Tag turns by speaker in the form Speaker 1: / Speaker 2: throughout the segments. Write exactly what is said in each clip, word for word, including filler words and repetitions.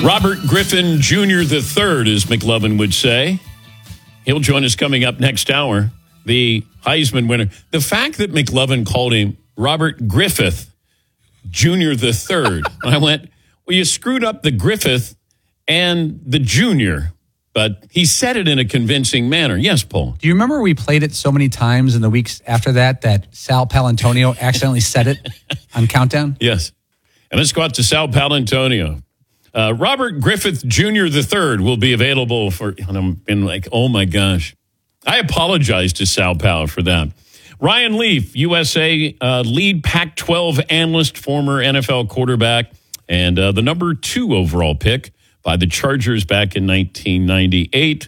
Speaker 1: Robert Griffin Junior the third, as McLovin would say. He'll join us coming up next hour. The Heisman winner. The fact that McLovin called him Robert Griffith Junior the third, I went, well, you screwed up the Griffith and the Junior, but he said it in a convincing manner. Yes, Paul.
Speaker 2: Do you remember we played it so many times in the weeks after that that Sal Palantonio accidentally said it on Countdown?
Speaker 1: Yes. And let's go out to Sal Palantonio. Uh, Robert Griffith Junior the third will be available for, and I'm been like, oh my gosh. I apologize to Sal Pal for that. Ryan Leaf, U S A uh, lead Pac twelve analyst, former N F L quarterback, and uh, the number two overall pick by the Chargers back in nineteen ninety-eight.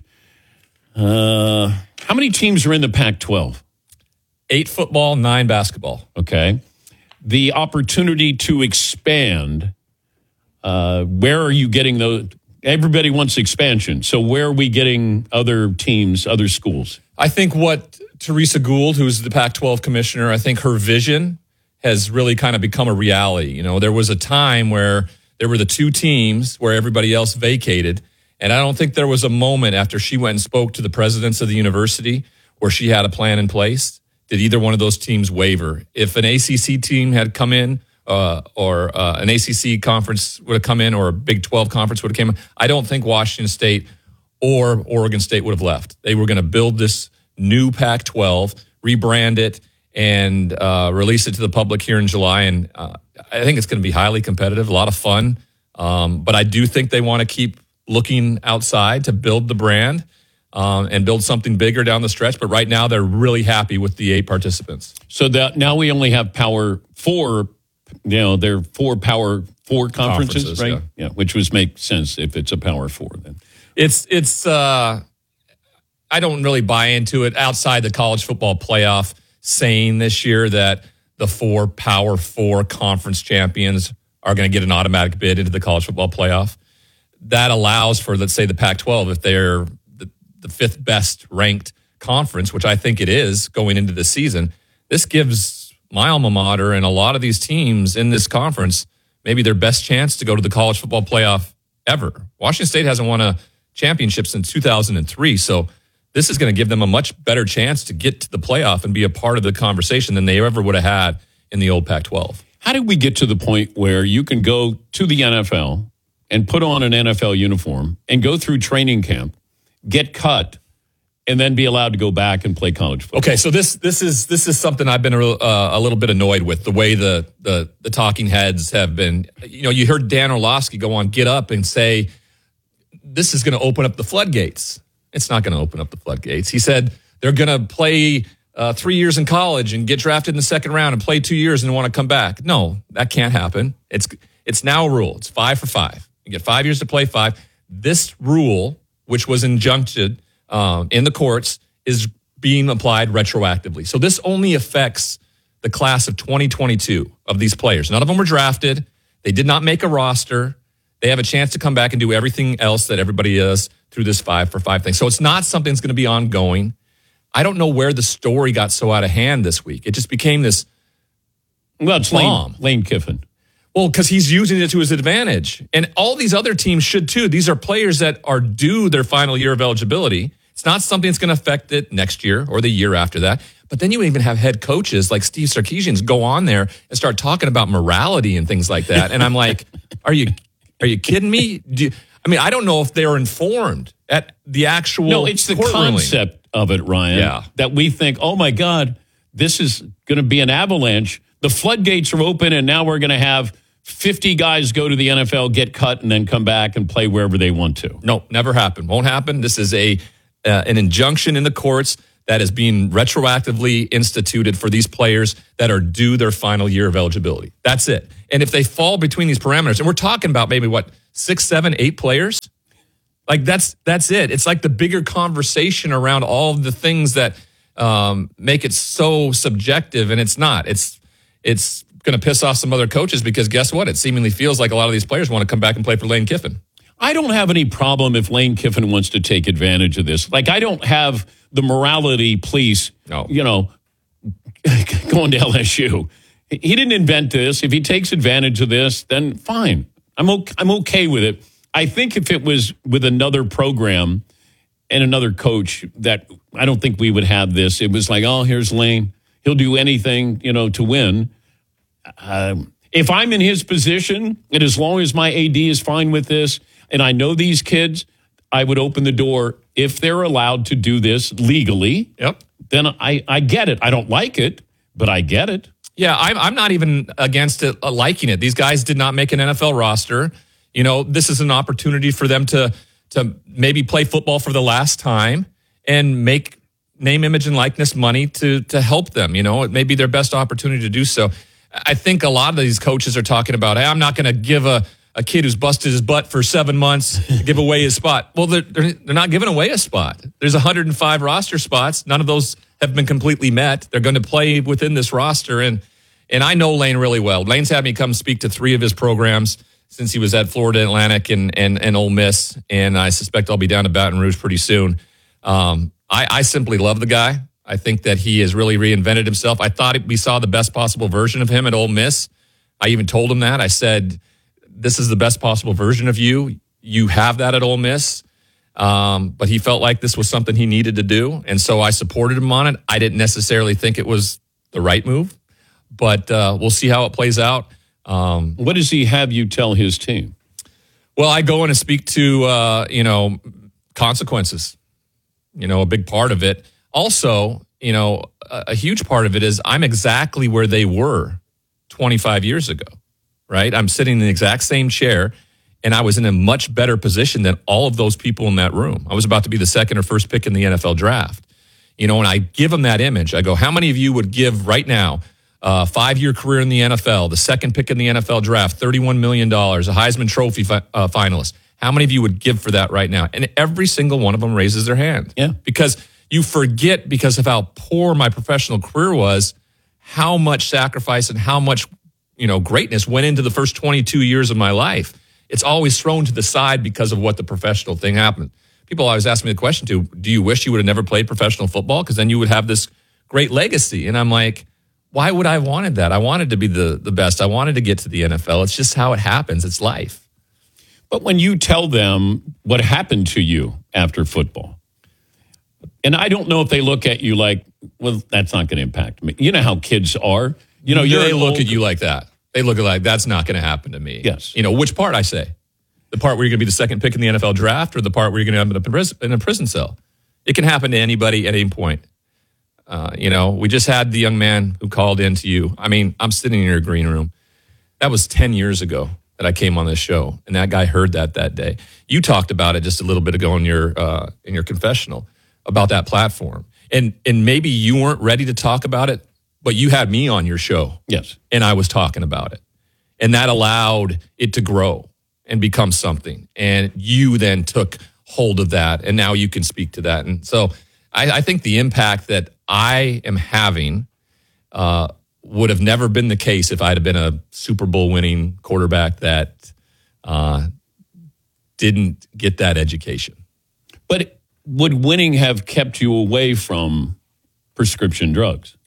Speaker 1: Uh, how many teams are in the Pac twelve?
Speaker 3: Eight football, nine basketball.
Speaker 1: Okay. The opportunity to expand. Uh, where are you getting those? Everybody wants expansion. So where are we getting other teams, other schools?
Speaker 3: I think what Teresa Gould, who's the Pac twelve commissioner, I think her vision has really kind of become a reality. You know, there was a time where there were the two teams where everybody else vacated. And I don't think there was a moment after she went and spoke to the presidents of the university where she had a plan in place. Did either one of those teams waver? If an A C C team had come in, Uh, or uh, an A C C conference would have come in, or a Big twelve conference would have come in, I don't think Washington State or Oregon State would have left. They were going to build this new Pac twelve, rebrand it, and uh, release it to the public here in July. And uh, I think it's going to be highly competitive, a lot of fun. Um, but I do think they want to keep looking outside to build the brand um, and build something bigger down the stretch. But right now, they're really happy with the eight participants.
Speaker 1: So that now we only have Power Four. You know, they're four Power Four conferences,
Speaker 3: Conferences,
Speaker 1: right?
Speaker 3: yeah.
Speaker 1: yeah, which would make sense if it's a Power Four. Then
Speaker 3: it's it's. Uh, I don't really buy into it outside the college football playoff saying this year that the four Power Four conference champions are going to get an automatic bid into the college football playoff. That allows for, let's say, the Pac twelve, if they're the, the fifth best ranked conference, which I think it is going into the season. This gives my alma mater and a lot of these teams in this conference maybe their best chance to go to the college football playoff ever. Washington State hasn't won a championship since two thousand three, so this is going to give them a much better chance to get to the playoff and be a part of the conversation than they ever would have had in the old Pac twelve.
Speaker 1: How did we get to the point where you can go to the N F L and put on an N F L uniform and go through training camp, get cut, and then be allowed to go back and play college football?
Speaker 3: Okay, so this this is this is something I've been a, uh, a little bit annoyed with, the way the, the the talking heads have been. You know, you heard Dan Orlovsky go on Get Up and say, this is going to open up the floodgates. It's not going to open up the floodgates. He said they're going to play uh, three years in college and get drafted in the second round and play two years and want to come back. No, that can't happen. It's it's now a rule. It's five for five. You get five years to play five. This rule, which was injuncted Um, in the courts, is being applied retroactively. So this only affects the class of twenty twenty-two of these players. None of them were drafted. They did not make a roster. They have a chance to come back and do everything else that everybody does through this five for five thing. So it's not something that's going to be ongoing. I don't know where the story got so out of hand this week. It just became this
Speaker 1: Well, it's Lane, Lane Kiffin.
Speaker 3: Well, because he's using it to his advantage. And all these other teams should too. These are players that are due their final year of eligibility. It's not something that's going to affect it next year or the year after that. But then you even have head coaches like Steve Sarkisian go on there and start talking about morality and things like that. And I'm like, are you are you kidding me? Do you, I mean, I don't know if they're informed at the actual
Speaker 1: No, it's the concept of it, Ryan,
Speaker 3: yeah.
Speaker 1: that we think, oh, my God, this is going to be an avalanche. The floodgates are open, and now we're going to have fifty guys go to the N F L, get cut, and then come back and play wherever they want to.
Speaker 3: No, never happened. Won't happen. This is a uh, an injunction in the courts that is being retroactively instituted for these players that are due their final year of eligibility. That's it. And if they fall between these parameters, and we're talking about maybe, what, six, seven, eight players? Like, that's that's it. It's like the bigger conversation around all of the things that um, make it so subjective, and it's not. It's it's going to piss off some other coaches because guess what? It seemingly feels like a lot of these players want to come back and play for Lane Kiffin.
Speaker 1: I don't have any problem if Lane Kiffin wants to take advantage of this. Like, I don't have the morality police,
Speaker 3: no.
Speaker 1: you know, going to L S U. He didn't invent this. If he takes advantage of this, then fine. I'm okay, I'm okay with it. I think if it was with another program and another coach, that I don't think we would have this. It was like, oh, here's Lane. He'll do anything, you know, to win. Um, if I'm in his position, and as long as my A D is fine with this, and I know these kids, I would open the door if they're allowed to do this legally.
Speaker 3: Yep.
Speaker 1: Then I, I get it. I don't like it, but I get it.
Speaker 3: Yeah, I'm, I'm not even against it, uh, liking it. These guys did not make an N F L roster. You know, this is an opportunity for them to to maybe play football for the last time and make name, image, and likeness money to to help them. You know, it may be their best opportunity to do so. I think a lot of these coaches are talking about, hey, I'm not going to give a, a kid who's busted his butt for seven months give away his spot. Well, they're, they're, they're not giving away a spot. There's one hundred five roster spots. None of those have been completely met. They're going to play within this roster. And and I know Lane really well. Lane's had me come speak to three of his programs since he was at Florida Atlantic and, and, and Ole Miss. And I suspect I'll be down to Baton Rouge pretty soon. Um, I, I simply love the guy. I think that he has really reinvented himself. I thought we saw the best possible version of him at Ole Miss. I even told him that. I said, this is the best possible version of you. You have that at Ole Miss. Um, but he felt like this was something he needed to do. And so I supported him on it. I didn't necessarily think it was the right move, but uh, we'll see how it plays out. Um,
Speaker 1: what does he have you tell his team?
Speaker 3: Well, I go in and speak to, uh, you know, consequences, you know, a big part of it. Also, you know, a, a huge part of it is I'm exactly where they were twenty-five years ago, right? I'm sitting in the exact same chair, and I was in a much better position than all of those people in that room. I was about to be the second or first pick in the N F L draft. You know, and I give them that image. I go, how many of you would give right now a five-year career in the N F L, the second pick in the N F L draft, thirty-one million dollars, a Heisman Trophy fi- uh, finalist? How many of you would give for that right now? And every single one of them raises their hand.
Speaker 1: Yeah.
Speaker 3: Because you forget, because of how poor my professional career was, how much sacrifice and how much, you know, greatness went into the first twenty-two years of my life. It's always thrown to the side because of what the professional thing happened. People always ask me the question too, do you wish you would have never played professional football? Because then you would have this great legacy. And I'm like, why would I have wanted that? I wanted to be the, the best. I wanted to get to the N F L. It's just how it happens. It's life.
Speaker 1: But when you tell them what happened to you after football, and I don't know if they look at you like, well, that's not going to impact me. You know how kids are. You know,
Speaker 3: Yeah,
Speaker 1: you're
Speaker 3: they look
Speaker 1: old-
Speaker 3: at you like that. They look at like, that's not going to happen to me.
Speaker 1: Yes.
Speaker 3: You know, which part I say? The part where you're going to be the second pick in the N F L draft, or the part where you're going to end up in a prison, in a prison cell? It can happen to anybody at any point. Uh, you know, we just had the young man who called in to you. I mean, I'm sitting in your green room. That was ten years ago that I came on this show, and that guy heard that that day. You talked about it just a little bit ago in your uh, in your confessional about that platform, and and maybe you weren't ready to talk about it, but you had me on your show.
Speaker 1: Yes.
Speaker 3: And I was talking about it, and that allowed it to grow and become something. And you then took hold of that, and now you can speak to that. And so I, I think the impact that I am having uh, would have never been the case if I'd have been a Super Bowl winning quarterback that uh, didn't get that education.
Speaker 1: But would winning have kept you away from prescription drugs?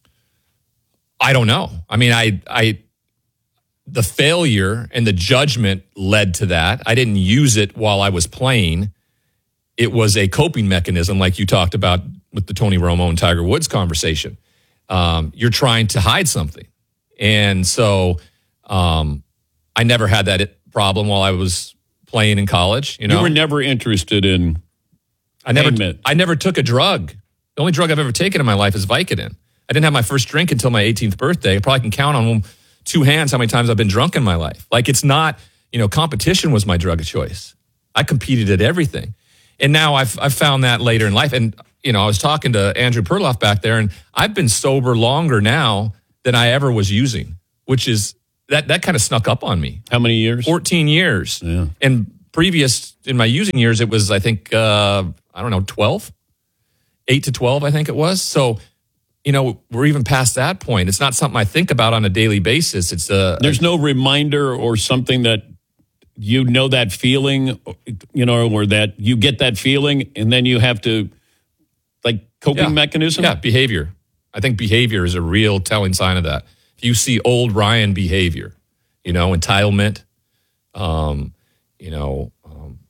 Speaker 3: I don't know. I mean, I, I, the failure and the judgment led to that. I didn't use it while I was playing. It was a coping mechanism, like you talked about with the Tony Romo and Tiger Woods conversation. Um, you're trying to hide something. And so um, I never had that problem while I was playing in college. You know,
Speaker 1: You were never interested in
Speaker 3: I never,
Speaker 1: payment.
Speaker 3: I never took a drug. The only drug I've ever taken in my life is Vicodin. I didn't have my first drink until my eighteenth birthday. I probably can count on two hands how many times I've been drunk in my life. Like, it's not, you know, competition was my drug of choice. I competed at everything. And now I've I've found that later in life. And, you know, I was talking to Andrew Perloff back there, and I've been sober longer now than I ever was using, which is, that, that kind of snuck up on me.
Speaker 1: How many years?
Speaker 3: fourteen years.
Speaker 1: Yeah.
Speaker 3: And previous, in my using years, it was, I think, uh, I don't know, twelve? eight to twelve, I think it was. So, you know, we're even past that point. It's not something I think about on a daily basis. It's a...
Speaker 1: There's no reminder or something that you know that feeling, you know, or that you get that feeling and then you have to, like, coping
Speaker 3: yeah.
Speaker 1: mechanism?
Speaker 3: Yeah, behavior. I think behavior is a real telling sign of that. If you see old Ryan behavior, you know, entitlement, um, you know, um,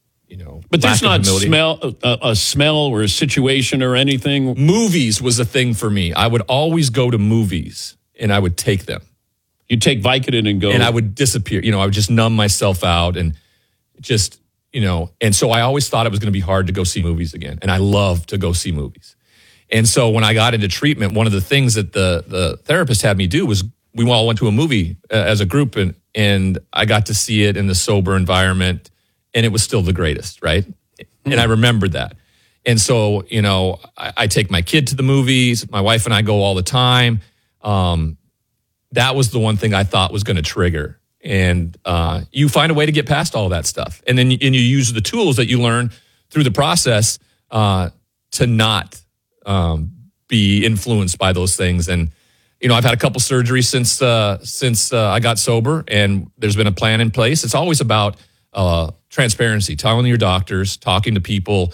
Speaker 1: But there's
Speaker 3: lack
Speaker 1: not
Speaker 3: of humility.
Speaker 1: smell a, a smell or a situation or anything.
Speaker 3: Movies was a thing for me. I would always go to movies and I would take them.
Speaker 1: You take Vicodin and go.
Speaker 3: And I would disappear. You know, I would just numb myself out and just, you know, and so I always thought it was going to be hard to go see movies again. And I love to go see movies. And so when I got into treatment, one of the things that the, the therapist had me do was we all went to a movie uh, as a group and, and I got to see it in the sober environment. And it was still the greatest, right? Mm-hmm. And I remembered that. And so, you know, I, I take my kid to the movies. My wife and I go all the time. Um, that was the one thing I thought was going to trigger. And uh, you find a way to get past all that stuff. And then you, and you use the tools that you learn through the process uh, to not um, be influenced by those things. And, you know, I've had a couple surgeries since, uh, since uh, I got sober, and there's been a plan in place. It's always about Uh, transparency, telling your doctors, talking to people.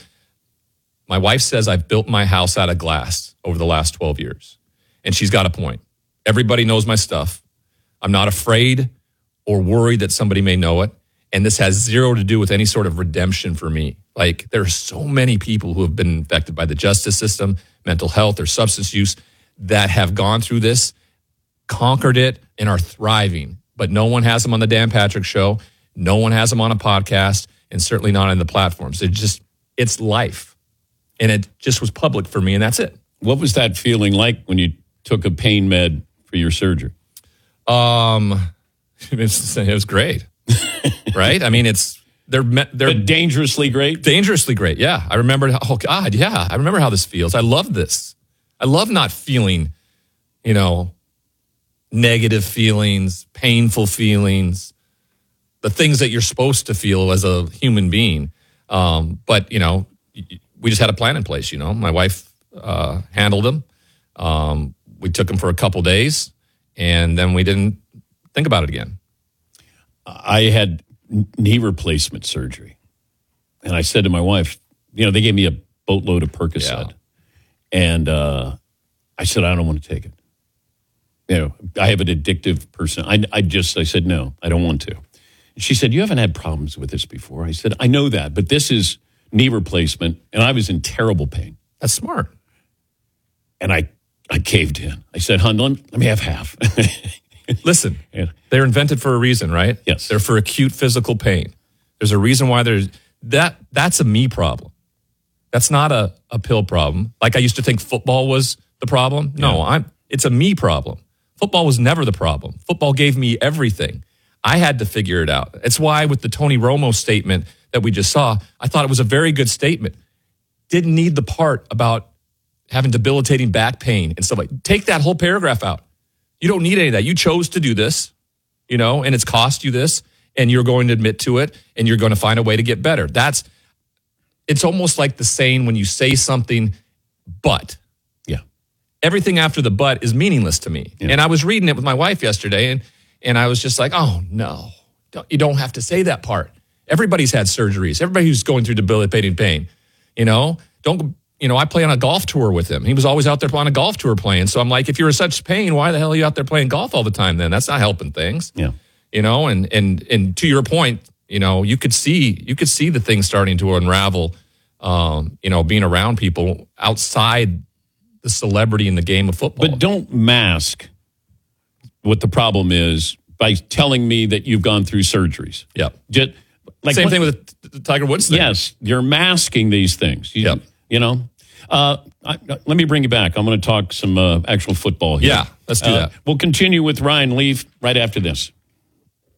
Speaker 3: My wife says I've built my house out of glass over the last twelve years. And she's got a point. Everybody knows my stuff. I'm not afraid or worried that somebody may know it. And this has zero to do with any sort of redemption for me. Like, there are so many people who have been infected by the justice system, mental health, or substance use that have gone through this, conquered it, and are thriving. But no one has them on the Dan Patrick Show. No one has them on a podcast, and certainly not on the platforms. It just, it's life. And it just was public for me, and that's it.
Speaker 1: What was that feeling like when you took a pain med for your surgery?
Speaker 3: Um, it was, it was great, right? I mean, it's, they're, they're
Speaker 1: but dangerously great?
Speaker 3: Dangerously great, yeah. I remember, oh God, yeah. I remember how this feels. I love this. I love not feeling, you know, negative feelings, painful feelings, the things that you're supposed to feel as a human being. Um, but, you know, we just had a plan in place, you know. My wife uh, handled them. Um, we took them for a couple days, and then we didn't think about it again.
Speaker 1: I had knee replacement surgery. And I said to my wife, you know, they gave me a boatload of Percocet. Yeah. And uh, I said, I don't want to take it. You know, I have an addictive person. I, I just, I said, no, I don't want to. She said, you haven't had problems with this before. I said, I know that, but this is knee replacement, and I was in terrible pain.
Speaker 3: That's smart.
Speaker 1: And I, I caved in. I said, hon, let, let me have half.
Speaker 3: Listen,
Speaker 1: yeah.
Speaker 3: They're invented for a reason, right?
Speaker 1: Yes.
Speaker 3: They're for acute physical pain. There's a reason why there's, that. that's a me problem. That's not a, a pill problem. Like I used to think football was the problem. No, yeah. I'm. It's a me problem. Football was never the problem. Football gave me everything. I had to figure it out. It's why with the Tony Romo statement that we just saw, I thought it was a very good statement. Didn't need the part about having debilitating back pain and stuff like that. Take that whole paragraph out. You don't need any of that. You chose to do this, you know, and it's cost you this, and you're going to admit to it, and you're going to find a way to get better. That's, it's almost like the saying when you say something, but.
Speaker 1: Yeah.
Speaker 3: Everything after the but is meaningless to me. Yeah. And I was reading it with my wife yesterday, and And I was just like, oh, no, don't, you don't have to say that part. Everybody's had surgeries. Everybody who's going through debilitating pain, you know, don't, you know, I play on a golf tour with him. He was always out there on a golf tour playing. So I'm like, if you're in such pain, why the hell are you out there playing golf all the time then? That's not helping things.
Speaker 1: Yeah.
Speaker 3: You know, and, and, and to your point, you know, you could see, you could see the things starting to unravel, um, you know, being around people outside the celebrity in the game of football.
Speaker 1: But don't mask what the problem is by telling me that you've gone through surgeries.
Speaker 3: Yeah.
Speaker 1: Just, like
Speaker 3: Same
Speaker 1: what,
Speaker 3: thing with the Tiger Woods thing.
Speaker 1: Yes, you're masking these things. You,
Speaker 3: yep.
Speaker 1: you know? Uh, I, let me bring you back. I'm going to talk some uh, actual football here.
Speaker 3: Yeah, let's do
Speaker 1: uh,
Speaker 3: that.
Speaker 1: We'll continue with Ryan Leaf right after this.